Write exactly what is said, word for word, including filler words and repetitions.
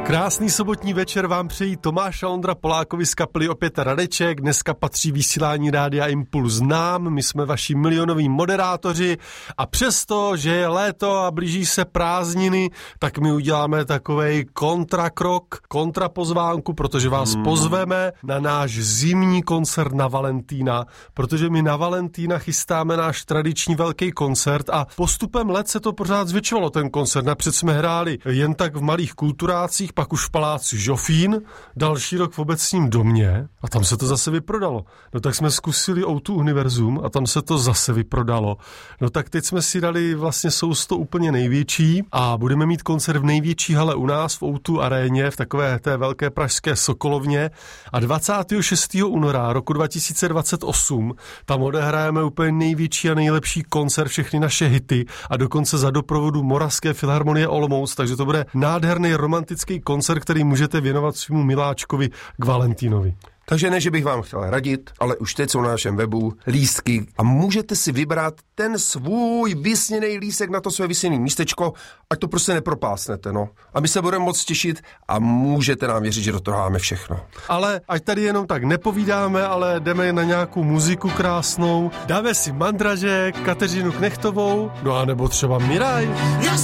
Krásný sobotní večer vám přejí Tomáš a Ondra Polákovi z kapely Opět Radeček. Dneska patří vysílání Rádia Impuls nám, my jsme vaši milionoví moderátoři a přesto, že je léto a blíží se prázdniny, tak my uděláme takovej kontrakrok, kontrapozvánku, protože vás hmm. pozveme na náš zimní koncert na Valentína, protože my na Valentína chystáme náš tradiční velký koncert a postupem let se to pořád zvětšovalo ten koncert. Napřed jsme hráli jen tak v malých kulturácích, pak už v paláci Žofín, další rok v Obecním domě a tam se to zase vyprodalo. No tak jsme zkusili ó dva Univerzum a tam se to zase vyprodalo. No tak teď jsme si dali vlastně sousto úplně největší a budeme mít koncert v největší hale u nás v ó dva aréně, v takové té velké pražské Sokolovně a dvacátého šestého února roku dva tisíce dvacet osm tam odehrajeme úplně největší a nejlepší koncert, všechny naše hity a dokonce za doprovodu Moravské filharmonie Olomouc, takže to bude nádherný romantický koncert, který můžete věnovat svému miláčkovi k Valentínovi. Takže ne, že bych vám chtěl radit, ale už teď jsou na našem webu lístky a můžete si vybrat ten svůj vysněný lístek na to své vysněné místečko, ať to prostě nepropásnete, no. A my se budeme moc těšit a můžete nám věřit, že do toho máme všechno. Ale ať tady jenom tak nepovídáme, ale jdeme na nějakou muziku krásnou, dáme si Mandraže, Kateřinu Knechtovou, no a nebo třeba Miraj.